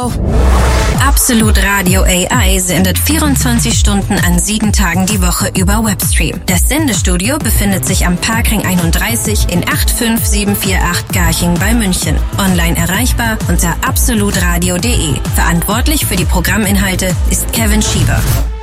Ciao. Absolut Radio AI sendet 24 Stunden an 7 Tagen die Woche über Webstream. Das Sendestudio befindet sich am Parkring 31 in 85748 Garching bei München. Online erreichbar unter absolutradio.de. Verantwortlich für die Programminhalte ist Kevin Schieber.